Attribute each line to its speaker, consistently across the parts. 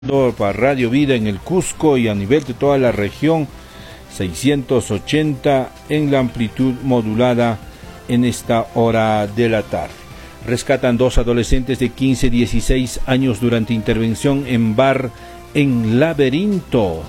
Speaker 1: Para Radio Vida en el Cusco y a nivel de toda la región, 680 en la amplitud modulada en esta hora de la tarde. Rescatan dos adolescentes de 15 y 16 años durante intervención en bar en Laberinto.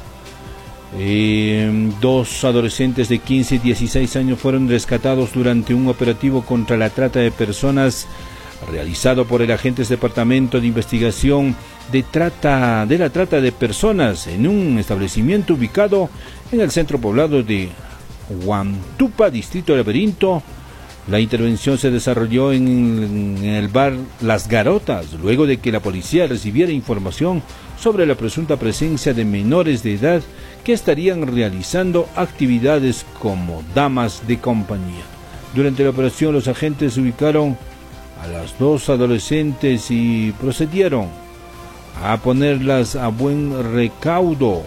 Speaker 1: Dos adolescentes de 15 y 16 años fueron rescatados durante un operativo contra la trata de personas realizado por el Agentes Departamento de Investigación de la Trata de Personas en un establecimiento ubicado en el centro poblado de Huantupa, distrito de Laberinto. La intervención se desarrolló en el bar Las Garotas, luego de que la policía recibiera información sobre la presunta presencia de menores de edad que estarían realizando actividades como damas de compañía. Durante la operación, los agentes ubicaron a las dos adolescentes y procedieron a ponerlas a buen recaudo,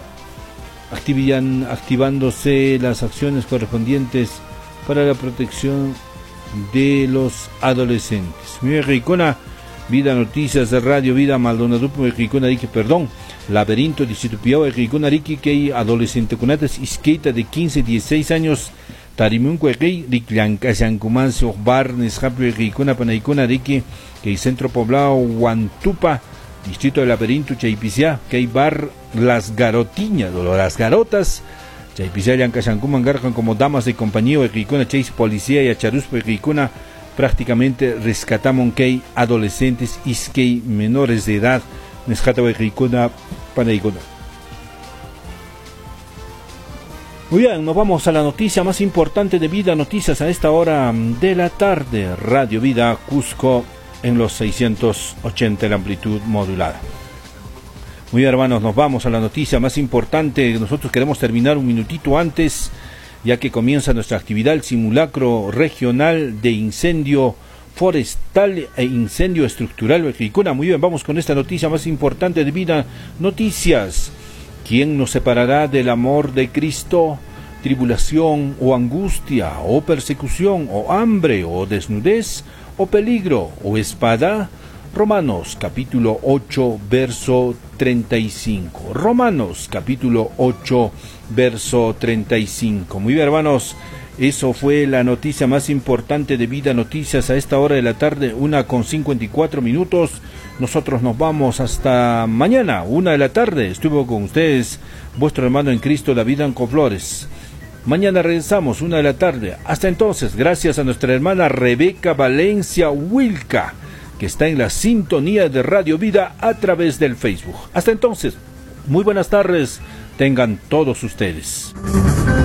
Speaker 1: activándose las acciones correspondientes para la protección de los adolescentes. Ricona, Vida Noticias de Radio Vida Maldonado, Ricona Rique, Laberinto Distrito Piau, Ricona Rique, que hay adolescente con isqueita de 15 y 16 años. Tarimunco Rey, Riclanca, Sancumancio, Barnes, Japri, Ricona, Panaicona, Rique, que hay centro poblado Huantupa, distrito de Laberinto, Chaipicía, que hay bar Las Garotiñas, o Las Garotas, Chaipicía, Yanca, Sancuman, Garjan como damas de compañía, Ricona, Chase, policía y Acharuspa, Ricona, prácticamente rescatamos que hay adolescentes y menores de edad, Nesjata, Ricona, Panaicona. Muy bien, nos vamos a la noticia más importante de Vida Noticias a esta hora de la tarde. Radio Vida Cusco en los 680 en la amplitud modulada. Muy bien, hermanos, nos vamos a la noticia más importante. Nosotros queremos terminar un minutito antes, ya que comienza nuestra actividad, el simulacro regional de incendio forestal e incendio estructural. Muy bien, vamos con esta noticia más importante de Vida Noticias. ¿Quién nos separará del amor de Cristo? Tribulación o angustia o persecución o hambre o desnudez o peligro o espada. Romanos capítulo 8 verso 35. Romanos capítulo 8 verso 35. Muy bien, hermanos, eso fue la noticia más importante de Vida Noticias a esta hora de la tarde, 1:54. Nosotros nos vamos hasta mañana, 1 de la tarde. Estuvo con ustedes vuestro hermano en Cristo, David Anco Flores. Mañana regresamos, 1 de la tarde. Hasta entonces, gracias a nuestra hermana Rebeca Valencia Wilca, que está en la sintonía de Radio Vida a través del Facebook. Hasta entonces, muy buenas tardes tengan todos ustedes.